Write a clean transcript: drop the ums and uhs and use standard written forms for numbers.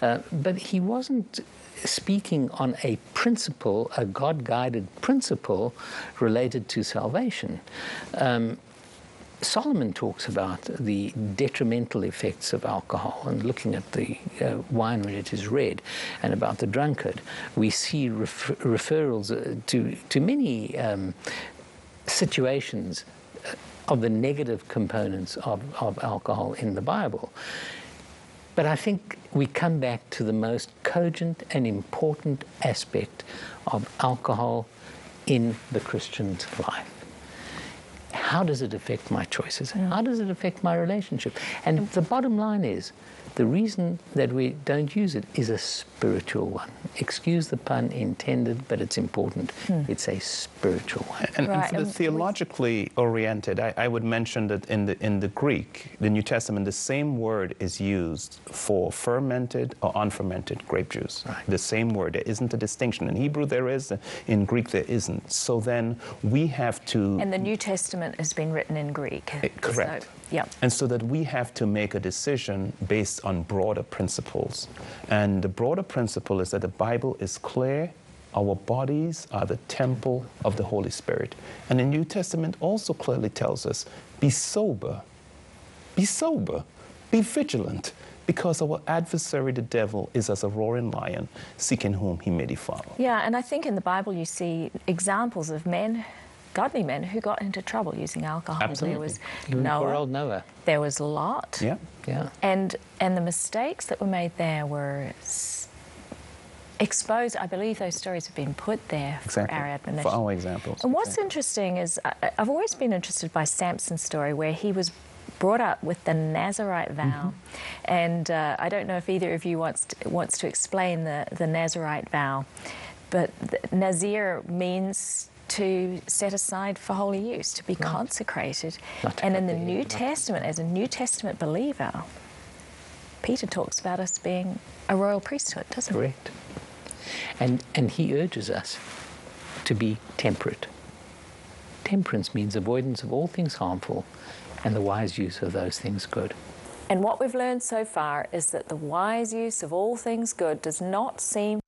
But he wasn't speaking on a principle, a God-guided principle related to salvation. Solomon talks about the detrimental effects of alcohol, and looking at the wine when it is red, and about the drunkard. We see referrals to many situations of the negative components of alcohol in the Bible. But I think we come back to the most cogent and important aspect of alcohol in the Christian's life. How does it affect my choices? How does it affect my relationship? And the bottom line is, the reason that we don't use it is a spiritual one. Excuse the pun intended, but it's important. It's a spiritual one. And for the theologically oriented, I would mention that in the Greek, the New Testament, the same word is used for fermented or unfermented grape juice. Right. The same word. There isn't a distinction. In Hebrew there is, in Greek there isn't. So then we have to... And the New Testament has been written in Greek. Correct. So, yeah. And so that we have to make a decision based on broader principles. And the broader principle is that the Bible is clear. Our bodies are the temple of the Holy Spirit. And the New Testament also clearly tells us, be sober, be vigilant, because our adversary, the devil, is as a roaring lion, seeking whom he may devour. Yeah, and I think in the Bible you see examples of men, godly men, who got into trouble using alcohol. Absolutely. There was Even Noah. poor old Noah. There was Lot. Yeah. Yeah. And the mistakes that were made there were exposed. I believe those stories have been put there for our admonition. For our examples. And what's interesting is I've always been interested by Samson's story, where he was brought up with the Nazarite vow. And I don't know if either of you wants to explain the Nazarite vow, but Nazir means to set aside for holy use, to be consecrated. And in the New Testament, as a New Testament believer, Peter talks about us being a royal priesthood, doesn't he? Correct. And he urges us to be temperate. Temperance means avoidance of all things harmful and the wise use of those things good. And what we've learned so far is that the wise use of all things good does not seem